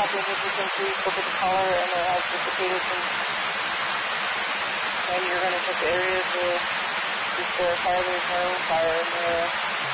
think as you can see, look at the color, and it has dissipated from, and you're going to check the area to verify there's no fire in there.